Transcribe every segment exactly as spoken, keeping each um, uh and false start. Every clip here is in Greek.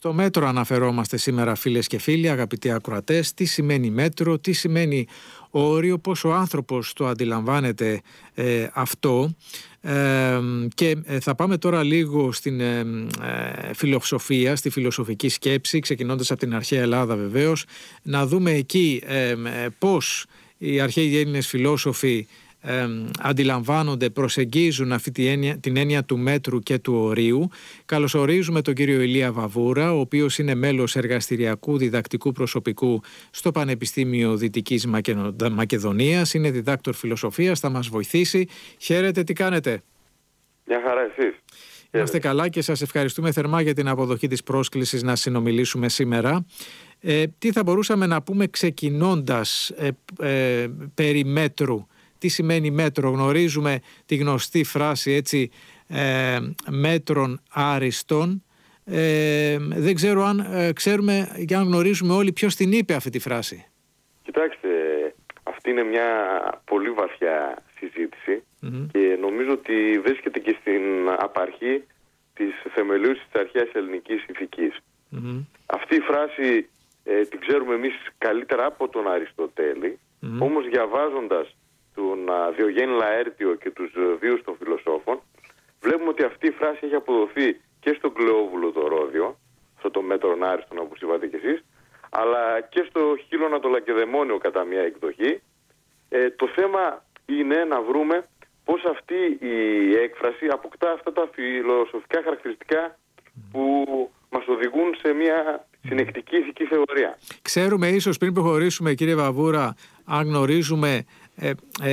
Στο μέτρο αναφερόμαστε σήμερα, φίλες και φίλοι, αγαπητοί ακροατές. Τι σημαίνει μέτρο, τι σημαίνει όριο, πώς ο άνθρωπος το αντιλαμβάνεται ε, αυτό. Ε, και θα πάμε τώρα λίγο στην ε, ε, φιλοσοφία, στη φιλοσοφική σκέψη, ξεκινώντας από την αρχαία Ελλάδα βεβαίως, να δούμε εκεί ε, ε, πώς οι αρχαίοι Έλληνες φιλόσοφοι Ε, αντιλαμβάνονται, προσεγγίζουν αυτή την έννοια, την έννοια του μέτρου και του ορίου. Καλωσορίζουμε τον κύριο Ηλία Βαβούρα, ο οποίος είναι μέλος εργαστηριακού διδακτικού προσωπικού στο Πανεπιστήμιο Δυτικής Μακεδονίας, είναι διδάκτορ φιλοσοφίας, θα μας βοηθήσει. Χαίρετε, τι κάνετε? Μια χαρά, εσείς? Είμαστε καλά και σας ευχαριστούμε θερμά για την αποδοχή της πρόσκλησης να συνομιλήσουμε σήμερα. Ε, τι θα μπορούσαμε να πούμε ξεκινώντας ε, ε, περί μέτρου? Τι σημαίνει μέτρο? Γνωρίζουμε τη γνωστή φράση, έτσι, ε, μέτρων άριστον. Ε, δεν ξέρω αν ε, ξέρουμε και αν γνωρίζουμε όλοι ποιος την είπε αυτή τη φράση. Κοιτάξτε, αυτή είναι μια πολύ βαθιά συζήτηση mm-hmm. και νομίζω ότι βρίσκεται και στην απαρχή της θεμελίωσης της αρχαίας ελληνικής ηθικής. Mm-hmm. Αυτή η φράση ε, την ξέρουμε εμείς καλύτερα από τον Αριστοτέλη, mm-hmm. όμως διαβάζοντας τον Διογέννη Λαέρτιο και τους βίους των φιλοσόφων, βλέπουμε ότι αυτή η φράση έχει αποδοθεί και στον Κλεόβουλο το Ρόδιο, αυτό το μέτρον άριστον όπως είπατε κι εσείς, αλλά και στο Χίλωνα το Λακεδαιμόνιο κατά μια εκδοχή. Ε, το θέμα είναι να βρούμε πώς αυτή η έκφραση αποκτά αυτά τα φιλοσοφικά χαρακτηριστικά που μας οδηγούν σε μια συνεκτική ηθική θεωρία. Ξέρουμε ίσως, πριν προχωρήσουμε κύριε Βαβούρα, αν γνωρίζουμε Ε,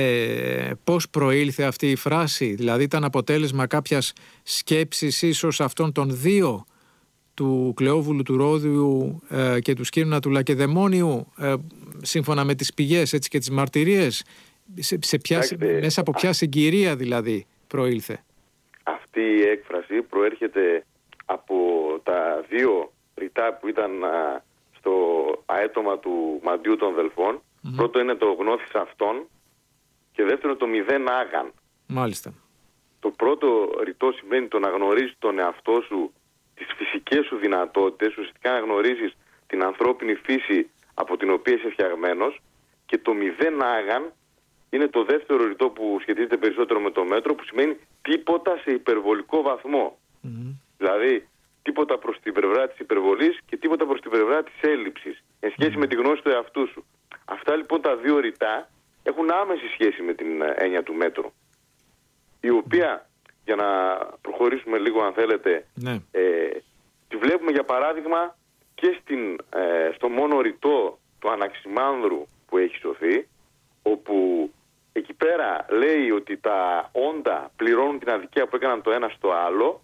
ε, πώς προήλθε αυτή η φράση? Δηλαδή ήταν αποτέλεσμα κάποιας σκέψης ίσως αυτών των δύο, του Κλεόβουλου του Ρόδιου ε, και του Σκύρονα του Λακεδαιμόνιου, ε, σύμφωνα με τις πηγές, έτσι, και τις μαρτυρίες? Σε, σε ποια, Άξτε, μέσα από ποια συγκυρία δηλαδή προήλθε? Αυτή η έκφραση προέρχεται από τα δύο ρητά που ήταν α, στο αέτομα του Μαντιού των Δελφών. Mm-hmm. Πρώτο είναι το γνώθις αυτόν και δεύτερο το μηδέν άγαν. Μάλιστα. Το πρώτο ρητό σημαίνει το να γνωρίζεις τον εαυτό σου, τις φυσικές σου δυνατότητες, ουσιαστικά να γνωρίζεις την ανθρώπινη φύση από την οποία είσαι φτιαγμένος, και το μηδέν άγαν είναι το δεύτερο ρητό που σχετίζεται περισσότερο με το μέτρο, που σημαίνει τίποτα σε υπερβολικό βαθμό. Mm-hmm. Δηλαδή τίποτα προς την πλευρά της υπερβολής και τίποτα προς την πλευρά της έλλειψης, εν σχέση mm-hmm. με τη γνώση του εαυτού σου. Αυτά λοιπόν τα δύο ρητά έχουν άμεση σχέση με την έννοια του μέτρου, η οποία, για να προχωρήσουμε λίγο αν θέλετε, ναι. ε, τη βλέπουμε για παράδειγμα και στην, ε, στο μόνο ρητό του Αναξιμάνδρου που έχει σωθεί, όπου εκεί πέρα λέει ότι τα όντα πληρώνουν την αδικία που έκαναν το ένα στο άλλο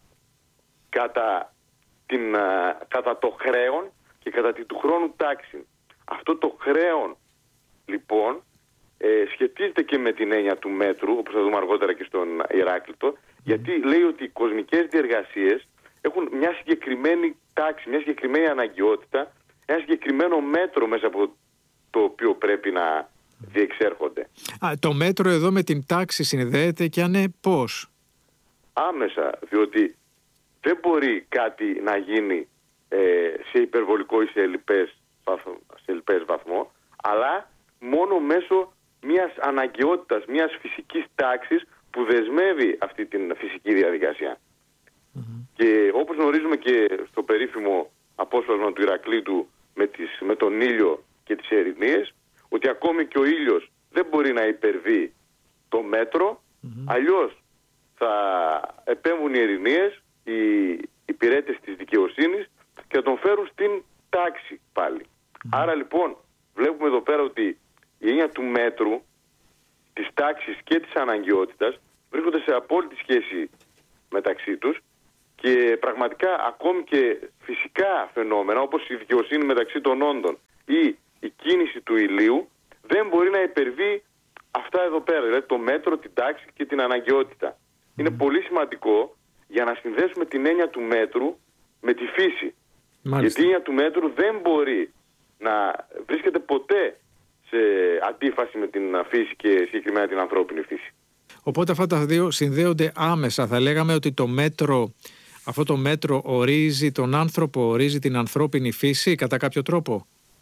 κατά, την, ε, κατά το χρέον και κατά τη του χρόνου τάξη. Αυτό το χρέον λοιπόν ε, σχετίζεται και με την έννοια του μέτρου, όπως θα δούμε αργότερα και στον Ηράκλειτο, mm. γιατί λέει ότι οι κοσμικές διεργασίες έχουν μια συγκεκριμένη τάξη, μια συγκεκριμένη αναγκαιότητα, ένα συγκεκριμένο μέτρο μέσα από το οποίο πρέπει να διεξέρχονται. Α, το μέτρο εδώ με την τάξη συνδέεται, και αν ναι, πώς? Άμεσα, διότι δεν μπορεί κάτι να γίνει ε, σε υπερβολικό ή σε ελλειπές, σε ελλειπές βαθμό, αλλά μόνο μέσω μιας αναγκαιότητας, μιας φυσικής τάξης που δεσμεύει αυτή την φυσική διαδικασία. Mm-hmm. Και όπως γνωρίζουμε και στο περίφημο απόσπασμα του Ηρακλήτου με, τις, με τον ήλιο και τις ερηνίες, ότι ακόμη και ο ήλιος δεν μπορεί να υπερβεί το μέτρο, mm-hmm. αλλιώς θα επέμβουν οι ερηνίες, οι υπηρέτες της δικαιοσύνης, και θα τον φέρουν στην τάξη πάλι. Mm-hmm. Άρα λοιπόν βλέπουμε εδώ πέρα ότι η έννοια του μέτρου, της τάξης και της αναγκαιότητας βρίσκονται σε απόλυτη σχέση μεταξύ τους, και πραγματικά ακόμη και φυσικά φαινόμενα όπως η δικαιοσύνη μεταξύ των όντων ή η κίνηση του ηλίου δεν μπορεί να υπερβεί αυτά εδώ πέρα, δηλαδή το μέτρο, την τάξη και την αναγκαιότητα. Mm. Είναι πολύ σημαντικό για να συνδέσουμε την έννοια του μέτρου με τη φύση. Μάλιστα. Γιατί η έννοια του μέτρου δεν μπορεί να βρίσκεται ποτέ σε αντίφαση με την φύση και συγκεκριμένα την ανθρώπινη φύση. Οπότε αυτά τα δύο συνδέονται άμεσα. Θα λέγαμε ότι το μέτρο Αυτό το μέτρο ορίζει τον άνθρωπο, ορίζει την ανθρώπινη φύση κατά κάποιο τρόπο?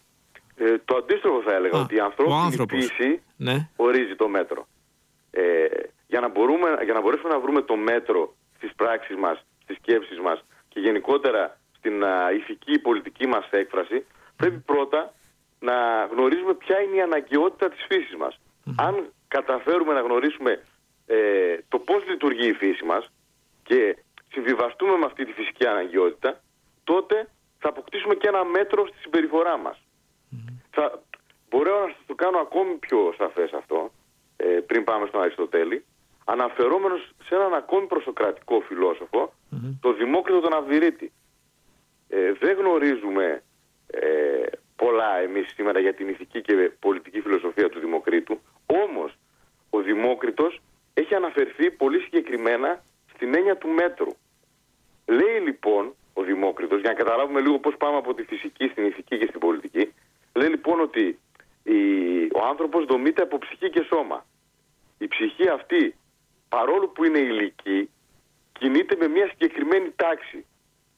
Ε, το αντίστροφο θα έλεγα, Α, ότι η ανθρώπινη φύση ναι. ορίζει το μέτρο. Ε, για, να μπορούμε, για να μπορέσουμε να βρούμε το μέτρο στις πράξεις μας, στις σκέψεις μας και γενικότερα στην α, ηθική πολιτική μας έκφραση, mm. πρέπει πρώτα να γνωρίζουμε ποια είναι η αναγκαιότητα της φύσης μας. Mm. Αν καταφέρουμε να γνωρίσουμε ε, το πώς λειτουργεί η φύση μας και συμβιβαστούμε με αυτή τη φυσική αναγκαιότητα, τότε θα αποκτήσουμε και ένα μέτρο στη συμπεριφορά μας. Mm. Θα μπορώ να σας το κάνω ακόμη πιο σαφές αυτό, ε, πριν πάμε στον Αριστοτέλη, αναφερόμενος σε έναν ακόμη προσοκρατικό φιλόσοφο, mm-hmm. τον Δημόκριτο τον Αυδυρίτη. Ε, δεν γνωρίζουμε ε, πολλά εμείς σήμερα για την ηθική και πολιτική φιλοσοφία του Δημοκρίτου, όμως ο Δημόκριτος έχει αναφερθεί πολύ συγκεκριμένα στην έννοια του μέτρου. Λέει λοιπόν ο Δημόκριτος, για να καταλάβουμε λίγο πώς πάμε από τη φυσική στην ηθική και στην πολιτική, λέει λοιπόν ότι η, ο άνθρωπος δομείται από ψυχή και σώμα. Η ψυχή αυτή, παρόλο που είναι ηλική, κινείται με μια συγκεκριμένη τάξη.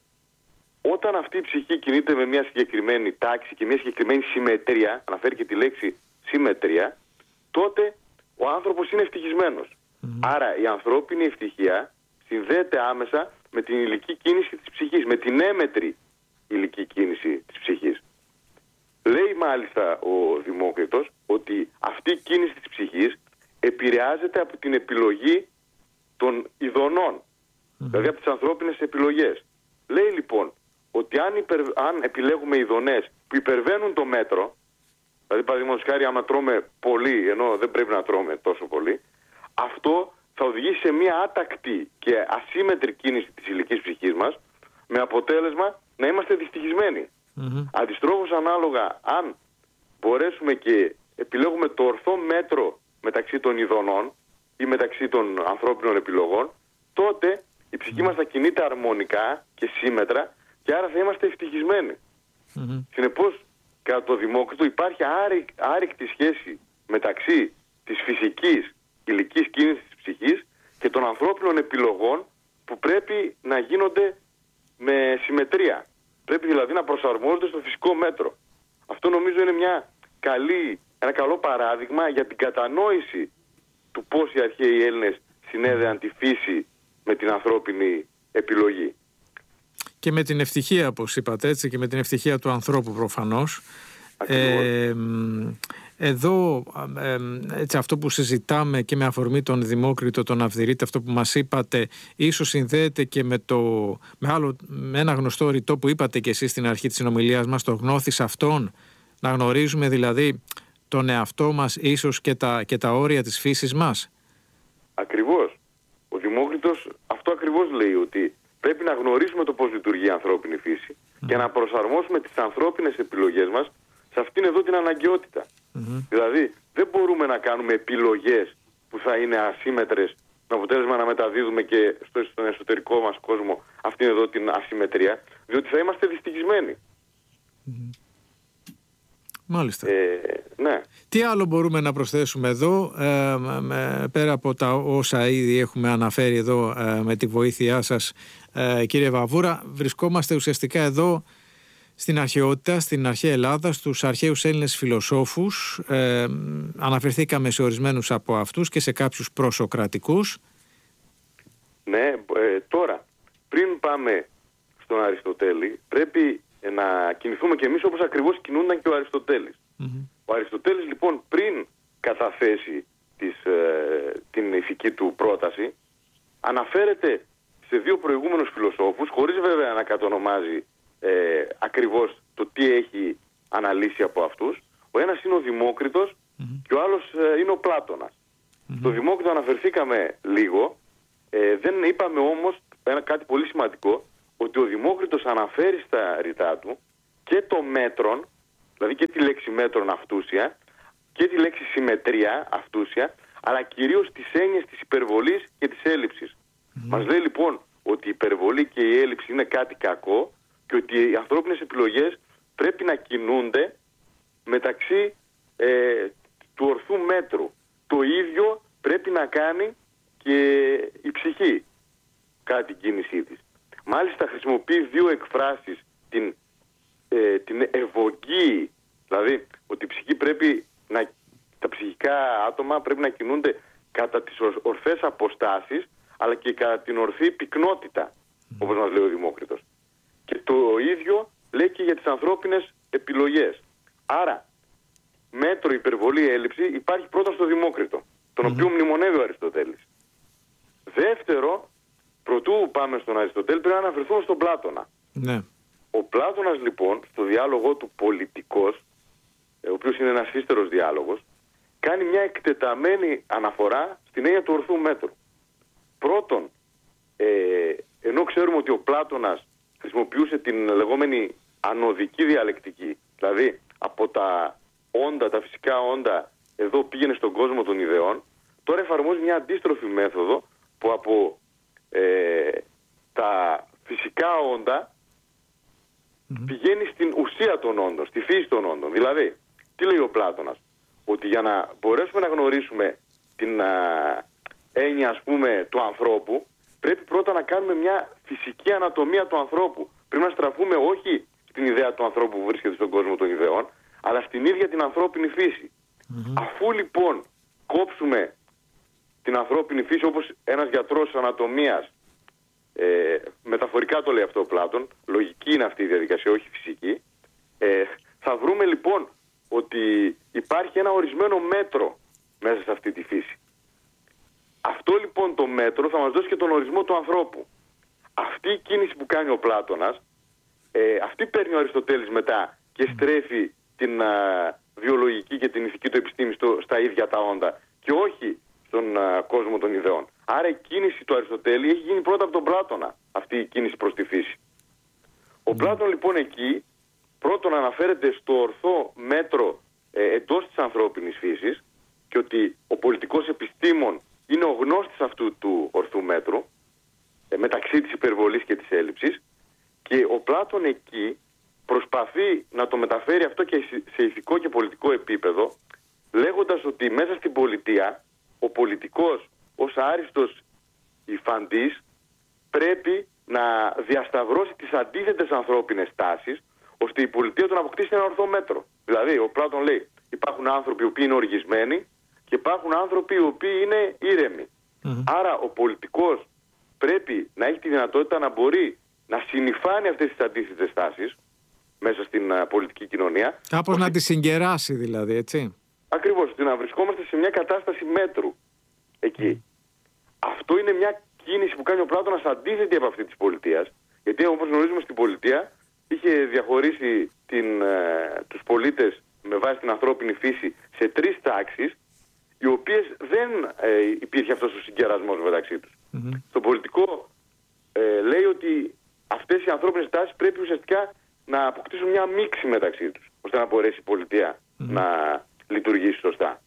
Όταν αυτή η ψυχή κινείται με μια συγκεκριμένη τάξη και μια συγκεκριμένη συμμετρία, αναφέρει και τη λέξη συμμετρία, τότε ο άνθρωπος είναι ευτυχισμένος. Mm-hmm. Άρα η ανθρώπινη ευτυχία συνδέεται άμεσα με την ηλική κίνηση της ψυχής, με την έμετρη ηλική κίνηση της ψυχής. Λέει μάλιστα ο Δημόκριτος ότι αυτή η κίνηση της ψυχής επηρεάζεται από την επιλογή των ειδονών, mm-hmm. δηλαδή από τις ανθρώπινες επιλογές. Λέει λοιπόν ότι αν, υπερ, αν επιλέγουμε ειδονές που υπερβαίνουν το μέτρο, δηλαδή παραδείγματος χάρη άμα τρώμε πολύ ενώ δεν πρέπει να τρώμε τόσο πολύ, αυτό θα οδηγήσει σε μια άτακτη και ασύμμετρη κίνηση της ηλικής ψυχής μας, με αποτέλεσμα να είμαστε δυστυχισμένοι. Mm-hmm. Αντιστρόφως ανάλογα, αν μπορέσουμε και επιλέγουμε το ορθό μέτρο μεταξύ των ειδονών ή μεταξύ των ανθρώπινων επιλογών, τότε η ψυχή mm-hmm. μας θα κινείται αρμονικά και σύμμετρα και άρα θα είμαστε ευτυχισμένοι. Mm-hmm. Συνεπώς, κατά το Δημόκριτο υπάρχει άρρηκ, άρρηκτη σχέση μεταξύ της φυσικής ηλικής κίνησης της ψυχής και των ανθρώπινων επιλογών που πρέπει να γίνονται με συμμετρία. Πρέπει δηλαδή να προσαρμόζονται στο φυσικό μέτρο. Αυτό νομίζω είναι μια καλή, ένα καλό παράδειγμα για την κατανόηση του πώς οι αρχαίοι Έλληνες συνέδεαν τη φύση με την ανθρώπινη επιλογή. Και με την ευτυχία, όπως είπατε, έτσι, και με την ευτυχία του ανθρώπου προφανώς. Ε, εδώ ε, έτσι, αυτό που συζητάμε και με αφορμή τον Δημόκριτο, τον Αυδυρίτη, αυτό που μας είπατε, ίσως συνδέεται και με, το, με, άλλο, με ένα γνωστό ρητό που είπατε και εσείς στην αρχή της συνομιλίας μας, το γνώθις αυτόν, να γνωρίζουμε δηλαδή τον εαυτό μας, ίσως και τα, και τα όρια της φύσης μας. Ακριβώς. Ο Δημόκριτος αυτό ακριβώς λέει, ότι πρέπει να γνωρίσουμε το πώς λειτουργεί η ανθρώπινη φύση mm. και να προσαρμόσουμε τις ανθρώπινες επιλογές μας σε αυτήν εδώ την αναγκαιότητα. Mm-hmm. Δηλαδή δεν μπορούμε να κάνουμε επιλογές που θα είναι ασύμμετρες, με αποτέλεσμα να μεταδίδουμε και στο, στον εσωτερικό μας κόσμο αυτήν εδώ την ασυμμετρία, διότι θα είμαστε δυστυχισμένοι. Mm-hmm. Μάλιστα. Ε, ναι. Τι άλλο μπορούμε να προσθέσουμε εδώ, ε, με, πέρα από τα όσα ήδη έχουμε αναφέρει εδώ ε, με τη βοήθειά σας, ε, κύριε Βαβούρα? Βρισκόμαστε ουσιαστικά εδώ στην αρχαιότητα, στην αρχαία Ελλάδα, στους αρχαίους Έλληνες φιλοσόφους. Ε, αναφερθήκαμε σε ορισμένους από αυτούς και σε κάποιους προσοκρατικούς. Ναι, ε, τώρα, πριν πάμε στον Αριστοτέλη, πρέπει να κινηθούμε και εμείς όπως ακριβώς κινούνταν και ο Αριστοτέλης. Mm-hmm. Ο Αριστοτέλης λοιπόν πριν καταθέσει τις, ε, την ηθική του πρόταση, αναφέρεται σε δύο προηγούμενους φιλοσόφους, χωρίς βέβαια να κατονομάζει ε, ακριβώς το τι έχει αναλύσει από αυτούς. Ο ένας είναι ο Δημόκριτος mm-hmm. και ο άλλος ε, είναι ο Πλάτωνας. Mm-hmm. Στο Δημόκριτο αναφερθήκαμε λίγο, ε, δεν είπαμε όμως ένα, κάτι πολύ σημαντικό, ότι ο Δημόκριτος αναφέρει στα ρητά του και το μέτρον, δηλαδή και τη λέξη μέτρον αυτούσια και τη λέξη συμμετρία αυτούσια, αλλά κυρίως τις έννοιες της υπερβολής και της έλλειψης. Mm. Μας λέει λοιπόν ότι η υπερβολή και η έλλειψη είναι κάτι κακό και ότι οι ανθρώπινες επιλογές πρέπει να κινούνται μεταξύ ε, του ορθού μέτρου. Το ίδιο πρέπει να κάνει και η ψυχή κατά την κίνησή της. μάλιστα χρησιμοποιεί δύο εκφράσεις, την, ε, την ευωγγή, δηλαδή ότι η ψυχή πρέπει να, τα ψυχικά άτομα πρέπει να κινούνται κατά τις ορθές αποστάσεις, αλλά και κατά την ορθή πυκνότητα, όπως μας λέει ο Δημόκριτος. Και το ίδιο λέει και για τις ανθρώπινες επιλογές. Άρα, μέτρο, υπερβολή, έλλειψη υπάρχει πρώτα στο Δημόκριτο, τον mm-hmm. οποίο μνημονεύει ο Αριστοτέλης. Δεύτερο, προτού πάμε στον Αριστοτέλη, πρέπει να αναφερθούμε στον Πλάτωνα. Ναι. Ο Πλάτωνας λοιπόν, στο διάλογο του Πολιτικός, ο οποίος είναι ένας ύστερος διάλογος, κάνει μια εκτεταμένη αναφορά στην έννοια του ορθού μέτρου. Πρώτον, ε, ενώ ξέρουμε ότι ο Πλάτωνας χρησιμοποιούσε την λεγόμενη ανωδική διαλεκτική, δηλαδή από τα όντα, τα φυσικά όντα, εδώ πήγαινε στον κόσμο των ιδεών, τώρα εφαρμόζει μια αντίστροφη μέθοδο που από ε, τα φυσικά όντα mm-hmm. πηγαίνει στην ουσία των όντων, στη φύση των όντων. Δηλαδή, τι λέει ο Πλάτωνας? Ότι για να μπορέσουμε να γνωρίσουμε την α, έννοια, ας πούμε, του ανθρώπου, πρέπει πρώτα να κάνουμε μια φυσική ανατομία του ανθρώπου. Πρέπει να στραφούμε όχι στην ιδέα του ανθρώπου που βρίσκεται στον κόσμο των ιδεών, αλλά στην ίδια την ανθρώπινη φύση. Mm-hmm. Αφού λοιπόν κόψουμε την ανθρώπινη φύση, όπως ένας γιατρός ανατομίας, ε, μεταφορικά το λέει αυτό ο Πλάτων, λογική είναι αυτή η διαδικασία, όχι φυσική, ε, θα βρούμε λοιπόν ότι υπάρχει ένα ορισμένο μέτρο μέσα σε αυτή τη φύση. Αυτό λοιπόν το μέτρο θα μας δώσει και τον ορισμό του ανθρώπου. Αυτή η κίνηση που κάνει ο Πλάτωνας, ε, αυτή παίρνει ο Αριστοτέλης μετά και στρέφει την α, βιολογική και την ηθική του επιστήμη στο, στα ίδια τα όντα και όχι στον α, κόσμο των ιδεών. Άρα η κίνηση του Αριστοτέλη έχει γίνει πρώτα από τον Πλάτωνα, αυτή η κίνηση προς τη φύση. Ο Πλάτων λοιπόν εκεί πρώτον αναφέρεται στο ορθό μέτρο ε, εντός της ανθρώπινης φύσης και ότι ο πολιτικός επιστήμον είναι ο γνώστης αυτού του ορθού μέτρου ε, μεταξύ της υπερβολής και της έλλειψης, και ο Πλάτων εκεί προσπαθεί να το μεταφέρει αυτό και σε ηθικό και πολιτικό επίπεδο, λέγοντας ότι μέσα στην πολιτεία ο πολιτικός ως άριστος υφαντής πρέπει να διασταυρώσει τις αντίθετες ανθρώπινες τάσεις, ώστε η πολιτεία του να αποκτήσει ένα ορθό μέτρο. Δηλαδή, ο Πλάτων λέει, υπάρχουν άνθρωποι οι οποίοι είναι οργισμένοι και υπάρχουν άνθρωποι οι οποίοι είναι ήρεμοι. Mm-hmm. Άρα ο πολιτικός πρέπει να έχει τη δυνατότητα να μπορεί να συνυφάνει αυτές τις αντίθετες τάσεις μέσα στην uh, πολιτική κοινωνία. Κάπως ώστε... να τις συγκεράσει δηλαδή, έτσι. Ακριβώς, να βρισκόμαστε σε μια κατάσταση μέτρου εκεί. Mm. Αυτό είναι μια κίνηση που κάνει ο Πλάτωνας αντίθετη από αυτή της πολιτείας, γιατί όπως γνωρίζουμε στην πολιτεία είχε διαχωρίσει την, ε, τους πολίτες με βάση την ανθρώπινη φύση σε τρεις τάξεις, οι οποίες δεν ε, υπήρχε αυτός ο συγκερασμός μεταξύ τους. Mm-hmm. Στο πολιτικό ε, λέει ότι αυτές οι ανθρώπινες τάσεις πρέπει ουσιαστικά να αποκτήσουν μια μίξη μεταξύ τους, ώστε να μπορέσει η πολιτεία mm-hmm. να λειτουργήσει σωστά.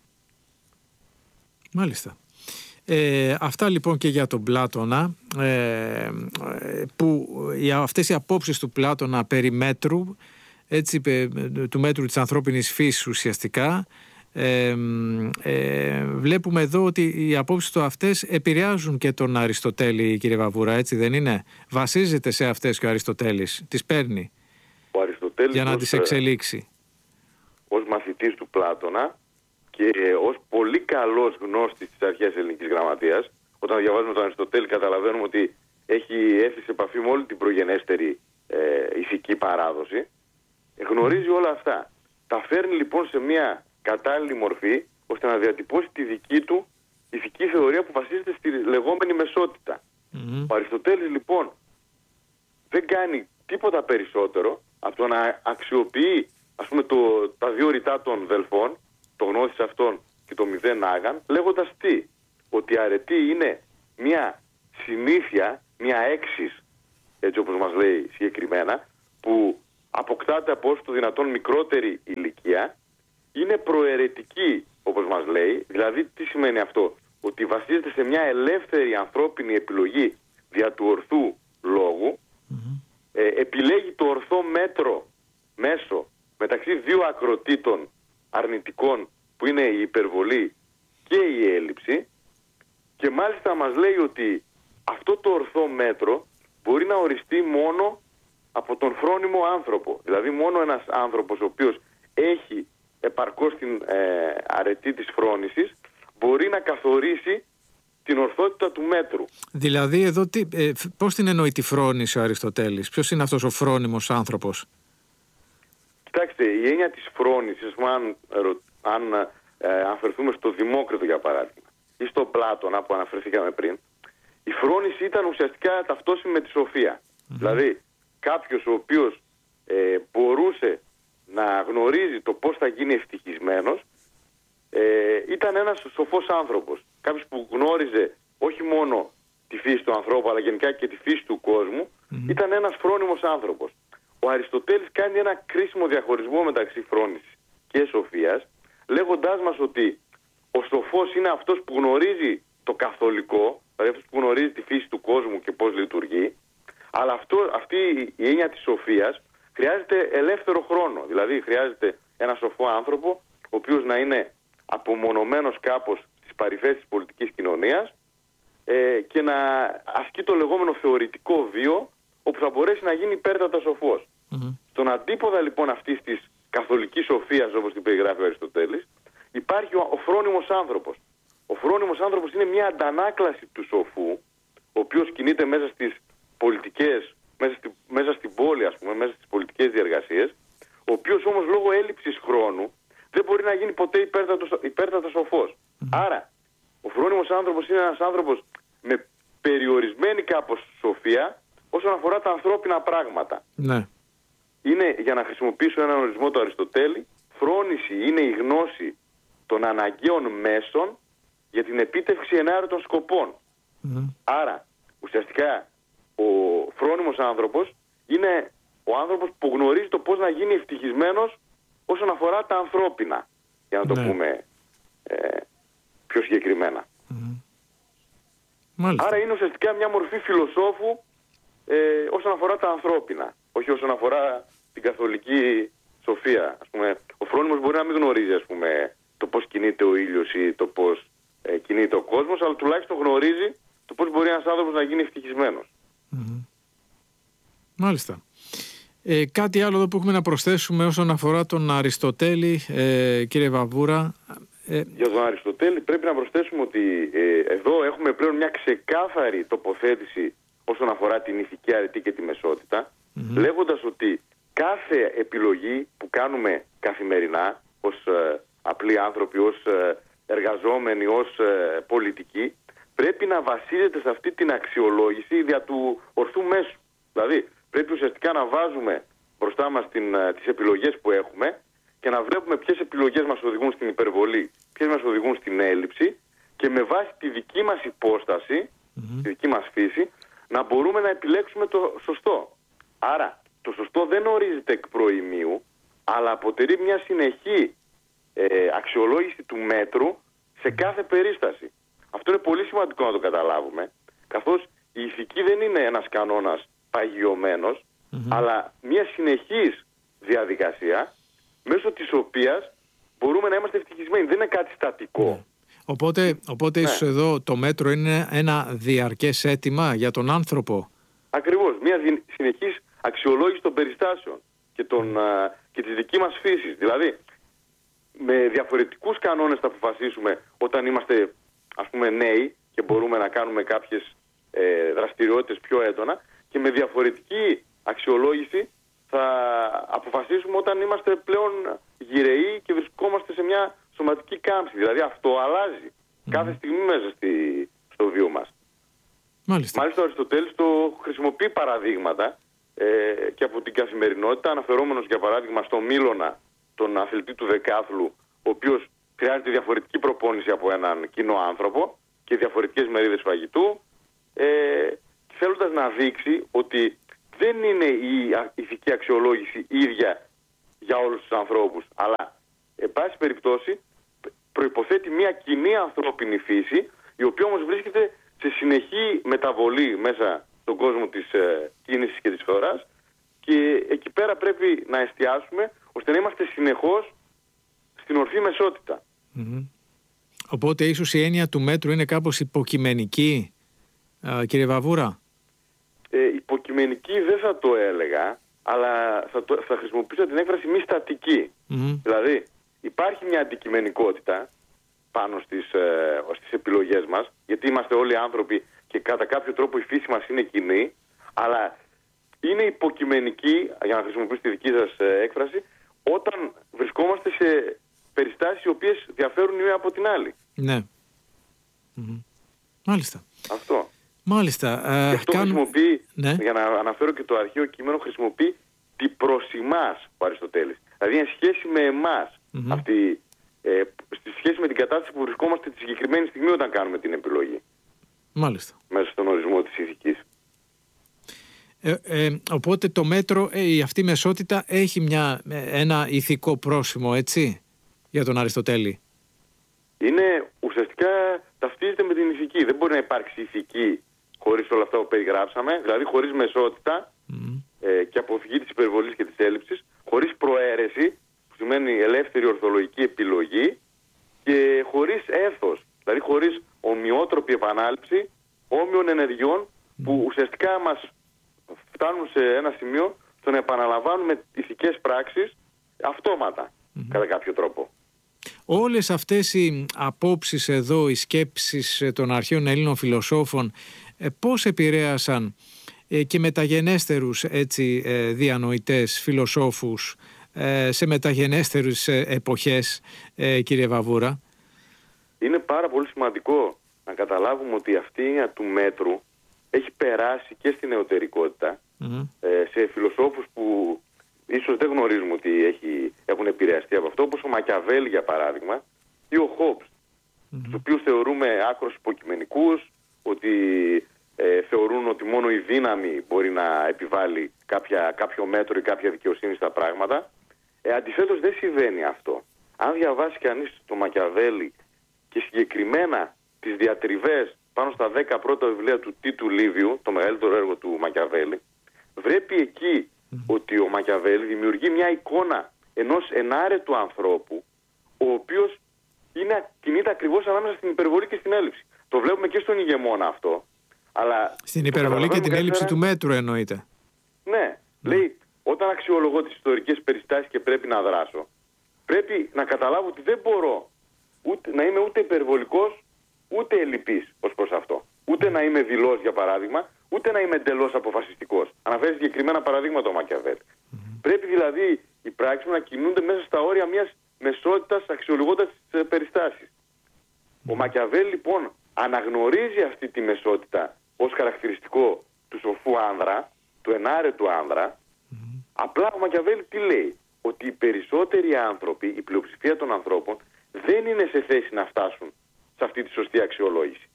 Μάλιστα. Ε, αυτά λοιπόν και για τον Πλάτωνα, ε, που οι, αυτές οι απόψεις του Πλάτωνα περί μέτρου, έτσι, του μέτρου της ανθρώπινης φύσης ουσιαστικά, ε, ε, βλέπουμε εδώ ότι οι απόψεις του αυτές επηρεάζουν και τον Αριστοτέλη, κύριε Βαβούρα, έτσι δεν είναι? Βασίζεται σε αυτές και ο Αριστοτέλης, τις παίρνει ο Αριστοτέλης για να ως, τις εξελίξει. Ως μαθητής του Πλάτωνα και ως πολύ καλός γνώστης της αρχαίας ελληνικής γραμματείας, όταν διαβάζουμε τον Αριστοτέλη καταλαβαίνουμε ότι έχει έρθει σε επαφή με όλη την προγενέστερη ε, ηθική παράδοση. Γνωρίζει όλα αυτά. Τα φέρνει λοιπόν σε μια κατάλληλη μορφή ώστε να διατυπώσει τη δική του ηθική θεωρία που βασίζεται στη λεγόμενη μεσότητα. Mm-hmm. Ο Αριστοτέλης λοιπόν δεν κάνει τίποτα περισσότερο από το να αξιοποιεί, ας πούμε, το, τα δύο ρητά των δελφών, το γνώθις αυτών και το μηδέν άγαν, λέγοντας τι? Ότι η αρετή είναι μια συνήθεια, μια έξις, έτσι όπως μας λέει συγκεκριμένα, που αποκτάται από όσο το δυνατόν μικρότερη ηλικία, είναι προαιρετική, όπως μας λέει. Δηλαδή τι σημαίνει αυτό? Ότι βασίζεται σε μια ελεύθερη ανθρώπινη επιλογή δια του ορθού λόγου, mm-hmm. ε, επιλέγει το ορθό μέτρο μέσο μεταξύ δύο ακροτήτων αρνητικών που είναι η υπερβολή και η έλλειψη, και μάλιστα μας λέει ότι αυτό το ορθό μέτρο μπορεί να οριστεί μόνο από τον φρόνιμο άνθρωπο. Δηλαδή μόνο ένας άνθρωπος ο οποίος έχει επαρκώς την ε, αρετή της φρόνησης μπορεί να καθορίσει την ορθότητα του μέτρου. Δηλαδή εδώ τι, ε, πώς την εννοεί τη φρόνηση ο Αριστοτέλης? Ποιος είναι αυτός ο φρόνιμος άνθρωπος? Κοιτάξτε, η έννοια της φρόνησης, αν, αν ε, αναφερθούμε στο Δημόκριτο για παράδειγμα ή στον Πλάτωνα που αναφερθήκαμε πριν, η φρόνηση ήταν ουσιαστικά ταυτόσιμη με τη σοφία. Mm-hmm. Δηλαδή κάποιος ο οποίος ε, μπορούσε να γνωρίζει το πώς θα γίνει ευτυχισμένος ε, ήταν ένας σοφός άνθρωπος. Κάποιος που γνώριζε όχι μόνο τη φύση του ανθρώπου αλλά γενικά και τη φύση του κόσμου, mm-hmm. ήταν ένας φρόνιμος άνθρωπος. Ο Αριστοτέλης κάνει ένα κρίσιμο διαχωρισμό μεταξύ φρόνησης και σοφίας, λέγοντάς μας ότι ο σοφός είναι αυτός που γνωρίζει το καθολικό, δηλαδή αυτός που γνωρίζει τη φύση του κόσμου και πώς λειτουργεί, αλλά αυτό, αυτή η έννοια της σοφίας χρειάζεται ελεύθερο χρόνο. Δηλαδή χρειάζεται ένα σοφό άνθρωπο, ο οποίος να είναι απομονωμένος κάπως στις παρυφές της πολιτικής κοινωνίας ε, και να ασκεί το λεγόμενο θεωρητικό βίο, όπου θα μπορέσει να γίνει υπέρτατα σοφός. Mm-hmm. Στον αντίποδα λοιπόν αυτής της καθολικής σοφίας, όπως την περιγράφει ο Αριστοτέλης, υπάρχει ο, ο φρόνιμος άνθρωπος. Ο φρόνιμος άνθρωπος είναι μια αντανάκλαση του σοφού, ο οποίος κινείται μέσα στις πολιτικές, μέσα, στη, μέσα στην πόλη, ας πούμε, μέσα στις πολιτικές διεργασίες, ο οποίος όμως λόγω έλλειψης χρόνου δεν μπορεί να γίνει ποτέ υπέρτατο, υπέρτατα σοφός. Mm-hmm. Άρα, ο φρόνιμος άνθρωπος είναι ένας άνθρωπος με περιορισμένη κάπως σοφία όσον αφορά τα ανθρώπινα πράγματα. Ναι. Είναι, για να χρησιμοποιήσω έναν ορισμό του Αριστοτέλη, φρόνηση είναι η γνώση των αναγκαίων μέσων για την επίτευξη ενάρετων σκοπών. Mm. Άρα, ουσιαστικά, ο φρόνιμος άνθρωπος είναι ο άνθρωπος που γνωρίζει το πώς να γίνει ευτυχισμένος όσον αφορά τα ανθρώπινα, για να το ναι. πούμε ε, πιο συγκεκριμένα. Mm. Άρα είναι ουσιαστικά μια μορφή φιλοσόφου ε, όσον αφορά τα ανθρώπινα, όχι όσον αφορά την καθολική σοφία. Ας πούμε, ο φρόνιμος μπορεί να μην γνωρίζει, ας πούμε, το πώς κινείται ο ήλιος ή το πώς ε, κινείται ο κόσμος, αλλά τουλάχιστον γνωρίζει το πώς μπορεί ένας άνθρωπος να γίνει ευτυχισμένος. Mm-hmm. Μάλιστα. Ε, κάτι άλλο εδώ που έχουμε να προσθέσουμε όσον αφορά τον Αριστοτέλη, ε, κύριε Βαβούρα? Ε... Για τον Αριστοτέλη πρέπει να προσθέσουμε ότι ε, εδώ έχουμε πλέον μια ξεκάθαρη τοποθέτηση όσον αφορά την ηθική αρετή και τη μεσότητα, mm-hmm. λέγοντας ότι κάθε επιλογή που κάνουμε καθημερινά ως ε, απλοί άνθρωποι, ως ε, εργαζόμενοι, ως ε, πολιτικοί, πρέπει να βασίζεται σε αυτή την αξιολόγηση δια του ορθού μέσου. Δηλαδή πρέπει ουσιαστικά να βάζουμε μπροστά μας την, ε, τις επιλογές που έχουμε και να βλέπουμε ποιες επιλογές μας οδηγούν στην υπερβολή, ποιες μας οδηγούν στην έλλειψη και με βάση τη δική μας υπόσταση, mm-hmm. τη δική μας φύση, να μπορούμε να επιλέξουμε το σωστό. Άρα, το σωστό δεν ορίζεται εκ προημίου, αλλά αποτελεί μια συνεχή ε, αξιολόγηση του μέτρου σε κάθε περίσταση. Αυτό είναι πολύ σημαντικό να το καταλάβουμε, καθώς η ηθική δεν είναι ένας κανόνας παγιωμένος, mm-hmm. αλλά μια συνεχής διαδικασία, μέσω της οποίας μπορούμε να είμαστε ευτυχισμένοι. Δεν είναι κάτι στατικό. Mm. Οπότε, οπότε ναι. ίσως εδώ το μέτρο είναι ένα διαρκές αίτημα για τον άνθρωπο. Ακριβώς. Μια συνεχής αξιολόγηση των περιστάσεων και, των, α, και της δικής μας φύσης. Δηλαδή, με διαφορετικούς κανόνες θα αποφασίσουμε όταν είμαστε, ας πούμε, νέοι και μπορούμε να κάνουμε κάποιες ε, δραστηριότητες πιο έντονα, και με διαφορετική αξιολόγηση θα αποφασίσουμε όταν είμαστε πλέον γυρεοί και βρισκόμαστε σε μια σωματική κάμψη. Δηλαδή αυτό αλλάζει mm. κάθε στιγμή μέσα στη, στο βίο μας. Μάλιστα. Μάλιστα ο Αριστοτέλης το χρησιμοποιεί παραδείγματα ε, και από την καθημερινότητα, αναφερόμενος για παράδειγμα στο Μήλωνα, τον αθλητή του δεκάθλου, ο οποίος χρειάζεται διαφορετική προπόνηση από έναν κοινό άνθρωπο και διαφορετικές μερίδες φαγητού, ε, θέλοντας να δείξει ότι δεν είναι η ηθική αξιολόγηση ίδια για όλους τους ανθρώπους, αλλά, εν πάση περιπτώσει, προϋποθέτει μια κοινή ανθρώπινη φύση, η οποία όμως βρίσκεται σε συνεχή μεταβολή μέσα στον κόσμο της ε, κίνησης και της φοράς, και εκεί πέρα πρέπει να εστιάσουμε ώστε να είμαστε συνεχώς στην ορθή μεσότητα. Mm-hmm. Οπότε ίσως η έννοια του μέτρου είναι κάπως υποκειμενική, α, κύριε Βαβούρα. ε, υποκειμενική δεν θα το έλεγα, αλλά θα, το, θα χρησιμοποιήσω την έκφραση μη στατική. Mm-hmm. Δηλαδή υπάρχει μια αντικειμενικότητα πάνω στις, ε, στις επιλογές μας, γιατί είμαστε όλοι άνθρωποι και κατά κάποιο τρόπο η φύση μας είναι κοινή, αλλά είναι υποκειμενική, για να χρησιμοποιήσω τη δική σας ε, έκφραση, όταν βρισκόμαστε σε περιστάσεις οι οποίες διαφέρουν η μία από την άλλη. Ναι. Mm-hmm. Μάλιστα. Αυτό. Μάλιστα. Ε, Γι' αυτό κάν... χρησιμοποιεί, ναι. για να αναφέρω και το αρχαίο κείμενο, χρησιμοποιεί την προς εμάς ο Αριστοτέλης. Δηλαδή εν σχέση με εμάς, mm-hmm. αυτή, ε, στη σχέση με την κατάσταση που βρισκόμαστε τη συγκεκριμένη στιγμή όταν κάνουμε την επιλογή. Μάλιστα. Μέσα στον ορισμό της ηθικής. Ε, ε, οπότε το μέτρο, ε, αυτή η μεσότητα έχει μια, ένα ηθικό πρόσημο, έτσι, για τον Αριστοτέλη. Είναι ουσιαστικά ταυτίζεται με την ηθική. Δεν μπορεί να υπάρξει ηθική χωρίς όλα αυτά που περιγράψαμε, δηλαδή χωρίς μεσότητα mm. ε, και αποφυγή της υπερβολής και της έλλειψης, χωρίς προαίρεση, που σημαίνει ελεύθερη ορθολογική επιλογή, και χωρίς έθος, δηλαδή χωρίς ομοιότροπη επανάληψη όμοιων ενεργειών mm. που ουσιαστικά μας φτάνουν σε ένα σημείο στο να επαναλαμβάνουμε ηθικές πράξεις αυτόματα, mm. κατά κάποιο τρόπο. Όλες αυτές οι απόψεις εδώ, οι σκέψεις των αρχαίων Ελλήνων φιλοσόφων, πώς επηρέασαν και μεταγενέστερους, έτσι, διανοητές φιλοσόφους σε μεταγενέστερους εποχές, κύριε Βαβούρα? Είναι πάρα πολύ σημαντικό να καταλάβουμε ότι αυτή η έννοια του μέτρου έχει περάσει και στην νεωτερικότητα, mm-hmm. σε φιλοσόφους που ίσως δεν γνωρίζουμε ότι έχει, έχουν επηρεαστεί από αυτό, όπως ο Μακιαβέλη για παράδειγμα ή ο Χόμπς, mm-hmm. τους οποίους θεωρούμε άκρως υποκειμενικούς, ότι ε, θεωρούν ότι μόνο η δύναμη μπορεί να επιβάλλει κάποια, κάποιο μέτρο ή κάποια δικαιοσύνη στα πράγματα. Ε, αντιθέτως δεν συμβαίνει αυτό. Αν διαβάσει κανείς το Μακιαβέλη και συγκεκριμένα τις διατριβές πάνω στα δέκα πρώτα βιβλία του Τίτου Λίβιου, το μεγαλύτερο έργο του Μακιαβέλη, βρέπει εκεί mm-hmm. ότι ο Μακιαβέλη δημιουργεί μια εικόνα ενός ενάρετου ανθρώπου, ο οποίος είναι, κινείται ακριβώς ανάμεσα στην υπερβολή και στην έλλειψη. Το βλέπουμε και στον ηγεμόνα αυτό. Αλλά στην υπερβολή και την έλλειψη του μέτρου εννοείται. Ναι. Mm. Λέει, όταν αξιολογώ τις ιστορικές περιστάσεις και πρέπει να δράσω, πρέπει να καταλάβω ότι δεν μπορώ ούτε, να είμαι ούτε υπερβολικός, ούτε ελλειπής ως προς αυτό. Ούτε να είμαι δειλός, για παράδειγμα, ούτε να είμαι εντελώς αποφασιστικός. Αναφέρει συγκεκριμένα παραδείγματα ο Μακιαβέλη. Mm-hmm. Πρέπει δηλαδή οι πράξεις μου να κινούνται μέσα στα όρια μιας μεσότητας, αξιολογώντας τις περιστάσεις. Mm-hmm. Ο Μακιαβέλη λοιπόν αναγνωρίζει αυτή τη μεσότητα ως χαρακτηριστικό του σοφού άνδρα, του ενάρετου άνδρα. Mm-hmm. Απλά ο Μακιαβέλη τι λέει? Ότι οι περισσότεροι άνθρωποι, η πλειοψηφία των ανθρώπων, δεν είναι σε θέση να φτάσουν σε αυτή τη σωστή αξιολόγηση.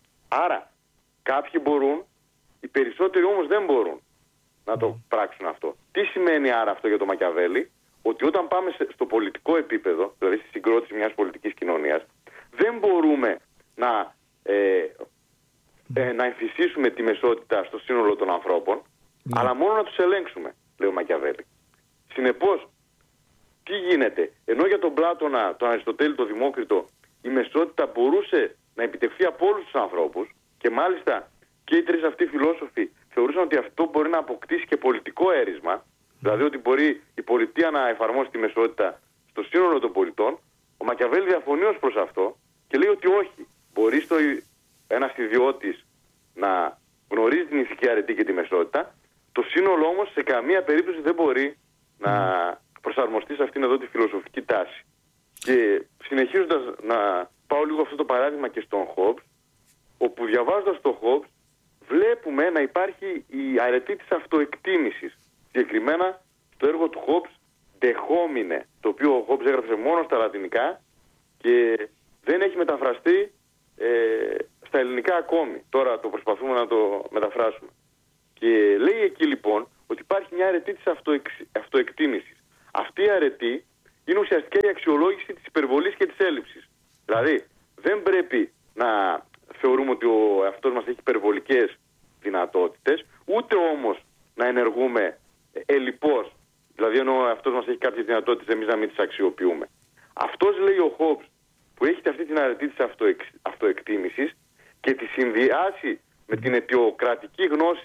Άρα κάποιοι μπορούν, οι περισσότεροι όμως δεν μπορούν να το πράξουν αυτό. Τι σημαίνει άρα αυτό για το Μακιαβέλη? Ότι όταν πάμε στο πολιτικό επίπεδο, δηλαδή στη συγκρότηση μιας πολιτικής κοινωνίας, δεν μπορούμε να, ε, ε, να εμφυσίσουμε τη μεσότητα στο σύνολο των ανθρώπων, mm. αλλά μόνο να τους ελέγξουμε, λέει ο Μακιαβέλη. Συνεπώς, τι γίνεται? Ενώ για τον Πλάτωνα, τον Αριστοτέλη, τον Δημόκριτο, η μεσότητα μπορούσε να επιτευχθεί από όλους τους ανθρώπους, και μάλιστα και οι τρεις αυτοί φιλόσοφοι θεωρούσαν ότι αυτό μπορεί να αποκτήσει και πολιτικό έρισμα, δηλαδή ότι μπορεί η πολιτεία να εφαρμόσει τη μεσότητα στο σύνολο των πολιτών. Ο Μακιαβέλη διαφωνεί ως προς αυτό και λέει ότι όχι. Μπορεί στο ένας ιδιώτης να γνωρίζει την ηθική αρετή και τη μεσότητα, το σύνολο όμως σε καμία περίπτωση δεν μπορεί να προσαρμοστεί σε αυτήν εδώ τη φιλοσοφική τάση. Και συνεχίζοντας να πάω λίγο αυτό το παράδειγμα και στον Χόμπς, όπου διαβάζοντας τον Χόμπς βλέπουμε να υπάρχει η αρετή της αυτοεκτίμησης. Συγκεκριμένα στο έργο του Χόμπς De Homine, το οποίο ο Χόμπς έγραψε μόνο στα λατινικά και δεν έχει μεταφραστεί ε, στα ελληνικά ακόμη. Τώρα το προσπαθούμε να το μεταφράσουμε. Και λέει εκεί λοιπόν ότι υπάρχει μια αρετή της αυτοεξ, αυτοεκτίμησης. Αυτή η αρετή είναι ουσιαστικά η αξιολόγηση της υπερβολής και της έλλειψης. Δηλαδή δεν πρέπει να θεωρούμε ότι ο εαυτός μας έχει υπερβολικές δυνατότητες, ούτε όμως να ενεργούμε ελλειπώς. Δηλαδή ενώ ο εαυτός μας έχει κάποιες δυνατότητες, εμείς να μην τις αξιοποιούμε. Αυτός, λέει ο Χόμπς, που έχει αυτή την αρετή της αυτοεξ, αυτοεκτίμησης και τη συνδυάσει με την αιτιοκρατική γνώση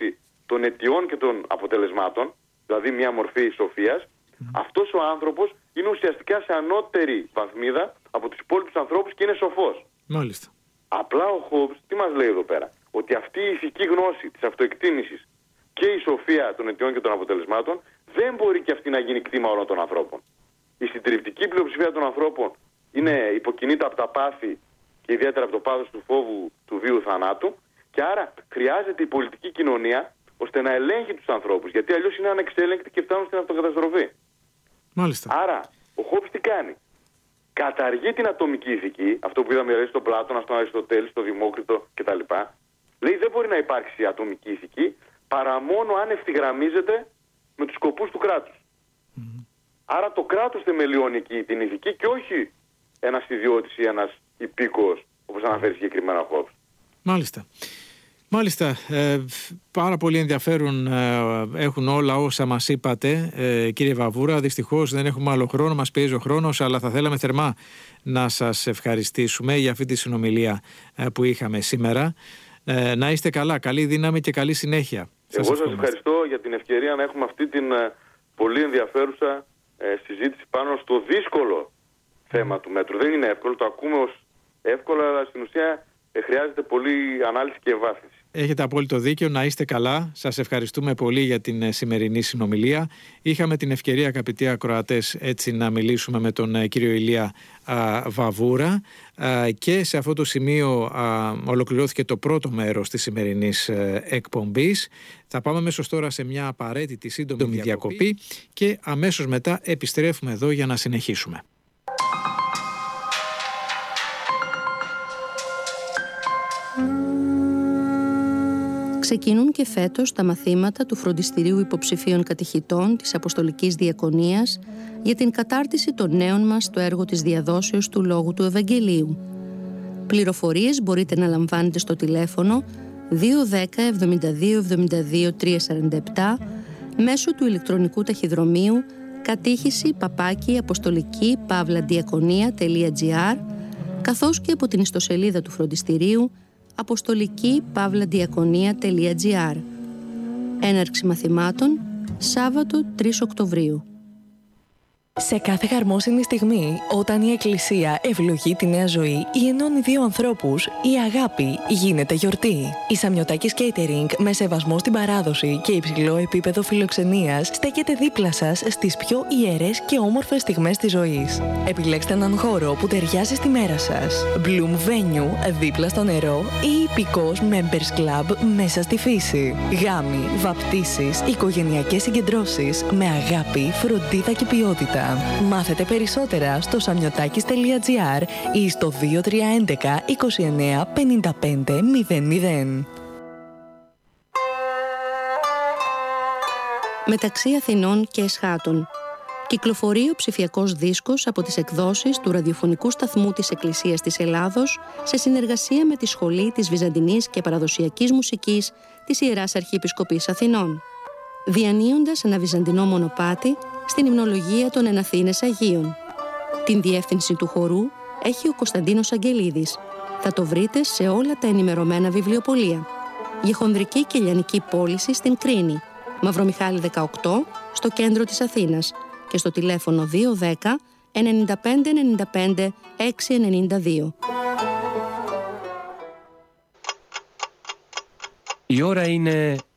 των αιτιών και των αποτελεσμάτων, δηλαδή μια μορφή σοφίας, mm. αυτός ο άνθρωπος είναι ουσιαστικά σε ανώτερη βαθμίδα από τους υπόλοιπους ανθρώπους και είναι σοφός. Μάλιστα. Απλά ο Χόμπς τι μας λέει εδώ πέρα? Ότι αυτή η ηθική γνώση της αυτοεκτίμησης και η σοφία των αιτιών και των αποτελεσμάτων δεν μπορεί και αυτή να γίνει κτήμα όλων των ανθρώπων. Η συντριπτική πλειοψηφία των ανθρώπων είναι υποκινείται από τα πάθη και ιδιαίτερα από το πάθος του φόβου του βίου θανάτου, και άρα χρειάζεται η πολιτική κοινωνία ώστε να ελέγχει τους ανθρώπους, γιατί αλλιώς είναι ανεξέλεγκτοι και φτάνουν στην αυτοκαταστροφή. Μάλιστα. Άρα ο Χόμπς τι κάνει? Καταργεί την ατομική ηθική, αυτό που είδαμε δηλαδή στον Πλάτωνα, στον Αριστοτέλη, στον Δημόκριτο κτλ. Λέει δεν μπορεί να υπάρξει ατομική ηθική παρά μόνο αν ευθυγραμμίζεται με τους σκοπούς του κράτους. Mm. Άρα το κράτος θεμελιώνει εκεί την ηθική και όχι ένας ιδιώτης ή ένας υπήκοος, όπως αναφέρει συγκεκριμένα ο Χόμπς. Μάλιστα. Μάλιστα, ε, πάρα πολύ ενδιαφέρον ε, έχουν όλα όσα μας είπατε, ε, κύριε Βαβούρα. Δυστυχώς δεν έχουμε άλλο χρόνο, μας πιέζει ο χρόνος, αλλά θα θέλαμε θερμά να σας ευχαριστήσουμε για αυτή τη συνομιλία ε, που είχαμε σήμερα. Ε, να είστε καλά, καλή δύναμη και καλή συνέχεια. Εγώ σας, σας ευχαριστώ για την ευκαιρία να έχουμε αυτή την ε, πολύ ενδιαφέρουσα ε, συζήτηση πάνω στο δύσκολο θέμα του μέτρου. Δεν είναι εύκολο, το ακούμε ως εύκολο, αλλά στην ουσία ε, χρειάζεται πολύ ανάλυση και ευάθυνση. Έχετε απόλυτο δίκιο, να είστε καλά. Σας ευχαριστούμε πολύ για την σημερινή συνομιλία. Είχαμε την ευκαιρία, αγαπητοί ακροατές, έτσι να μιλήσουμε με τον κύριο Ηλία α, Βαβούρα α, και σε αυτό το σημείο α, ολοκληρώθηκε το πρώτο μέρος της σημερινής ε, εκπομπής. Θα πάμε αμέσως τώρα σε μια απαραίτητη σύντομη διακοπή, διακοπή και αμέσως μετά επιστρέφουμε εδώ για να συνεχίσουμε. Ξεκινούν και φέτος τα μαθήματα του Φροντιστηρίου Υποψηφίων Κατηχητών της Αποστολικής Διακονίας για την κατάρτιση των νέων μας στο έργο της διαδόσεως του Λόγου του Ευαγγελίου. Πληροφορίες μπορείτε να λαμβάνετε στο τηλέφωνο δύο ένα μηδέν εβδομήντα δύο εβδομήντα δύο τριακόσια σαράντα επτά μέσω του ηλεκτρονικού ταχυδρομείου κατήχηση παπάκι αποστολική παύλα διακονία.gr, καθώς και από την ιστοσελίδα του Φροντιστηρίου αποστολική παύλα διακονία.gr. Έναρξη μαθημάτων Σάββατο τρεις Οκτωβρίου. Σε κάθε χαρμόσυνη στιγμή, όταν η Εκκλησία ευλογεί τη νέα ζωή ή ενώνει δύο ανθρώπους, η αγάπη γίνεται γιορτή. Η Σαμιωτάκης Catering, με σεβασμό στην παράδοση και υψηλό επίπεδο φιλοξενίας, στέκεται δίπλα σας στις πιο ιερές και όμορφες στιγμές της ζωής. Επιλέξτε έναν χώρο που ταιριάζει στη μέρα σας. Bloom Venue, δίπλα στο νερό, ή υπηκός Members Club μέσα στη φύση. Γάμοι, βαπτίσεις, οικογενειακές συγκεντρώσεις με αγάπη, φροντίδα και ποιότητα. Μάθετε περισσότερα στο σαμιωτάκης τελεία τζι άρ ή στο δύο τρία ένα ένα είκοσι εννέα πενήντα πέντε μηδέν μηδέν. Μεταξύ Αθηνών και Εσχάτων. Κυκλοφορεί ο ψηφιακός δίσκος από τις εκδόσεις του ραδιοφωνικού σταθμού της Εκκλησίας της Ελλάδος σε συνεργασία με τη Σχολή της Βυζαντινής και Παραδοσιακής Μουσικής της Ιεράς Αρχιεπισκοπής Αθηνών. Διανύοντας ένα βυζαντινό μονοπάτι στην υμνολογία των Εναθήνες Αγίων. Την διεύθυνση του χορού έχει ο Κωνσταντίνος Αγγελίδης. Θα το βρείτε σε όλα τα ενημερωμένα βιβλιοπωλεία. Για χονδρική και λιανική πώληση στην Κρίνη, Μαυρομιχάλη δεκαοκτώ, στο κέντρο της Αθήνας και στο τηλέφωνο δύο ένα μηδέν ενενήντα πέντε ενενήντα πέντε έξι ενενήντα δύο. Η ώρα είναι